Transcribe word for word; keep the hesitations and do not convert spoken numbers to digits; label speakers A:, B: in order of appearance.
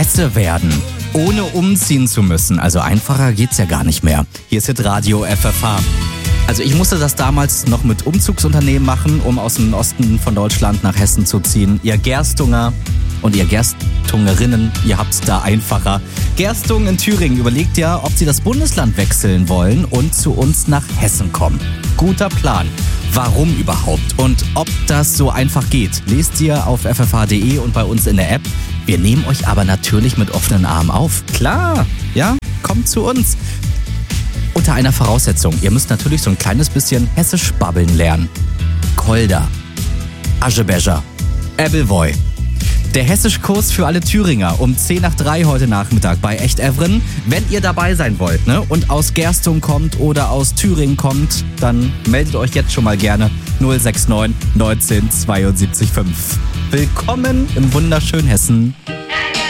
A: Hesse werden, ohne umziehen zu müssen. Also einfacher geht's ja gar nicht mehr. Hier ist Hitradio F F H. Also ich musste das damals noch mit Umzugsunternehmen machen, um aus dem Osten von Deutschland nach Hessen zu ziehen. Ihr Gerstunger und ihr Gerstungerinnen, ihr habt's da einfacher. Gerstung in Thüringen überlegt ja, ob sie das Bundesland wechseln wollen und zu uns nach Hessen kommen. Guter Plan. Warum überhaupt? Und ob das so einfach geht, lest ihr auf f f h punkt d e und bei uns in der App. Wir nehmen euch aber natürlich mit offenen Armen auf. Klar, ja, kommt zu uns. Unter einer Voraussetzung. Ihr müsst natürlich so ein kleines bisschen hessisch babbeln lernen. Kolder, Aschebecher, Ebbelwoi. Der Hessischkurs für alle Thüringer um zehn nach drei heute Nachmittag bei Echt Evren. Wenn ihr dabei sein wollt, ne, und aus Gerstung kommt oder aus Thüringen kommt, dann meldet euch jetzt schon mal gerne null sechs neun neunzehn zweiundsiebzig fünf. Willkommen im wunderschönen Hessen.